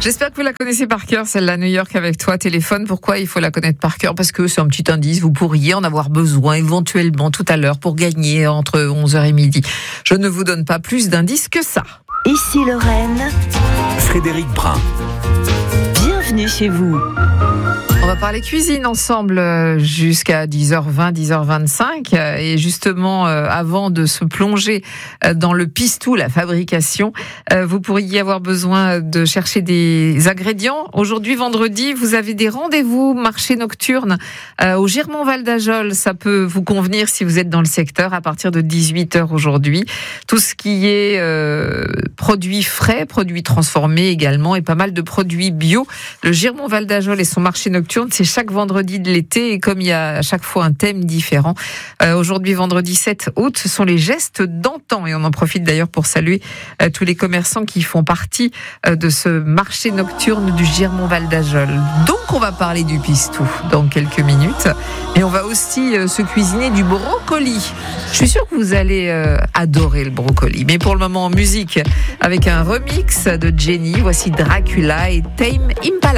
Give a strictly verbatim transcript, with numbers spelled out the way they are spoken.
J'espère que vous la connaissez par cœur, celle-là, New York avec toi, téléphone. Pourquoi il faut la connaître par cœur? Parce que c'est un petit indice, vous pourriez en avoir besoin éventuellement tout à l'heure pour gagner entre onze heures et midi. Je ne vous donne pas plus d'indices que ça. Ici Lorraine, Frédéric Brun. Bienvenue chez vous. On va parler cuisine ensemble jusqu'à dix heures vingt, dix heures vingt-cinq. Et justement, avant de se plonger dans le pistou, la fabrication, vous pourriez avoir besoin de chercher des ingrédients. Aujourd'hui, vendredi, vous avez des rendez-vous marché nocturne au Girmont-Val d'Ajol. Ça peut vous convenir si vous êtes dans le secteur à partir de dix-huit heures aujourd'hui. Tout ce qui est euh, produits frais, produits transformés également et pas mal de produits bio. Le Girmont-Val d'Ajol et son marché nocturne, c'est chaque vendredi de l'été et comme il y a à chaque fois un thème différent, euh, aujourd'hui vendredi sept août, ce sont les gestes d'antan et on en profite d'ailleurs pour saluer euh, tous les commerçants qui font partie euh, de ce marché nocturne du Girmont-Val d'Ajol. Donc on va parler du pistou dans quelques minutes et on va aussi euh, se cuisiner du brocoli. Je suis sûre que vous allez euh, adorer le brocoli, mais pour le moment en musique avec un remix de Jenny, voici Dracula et Tame Impala.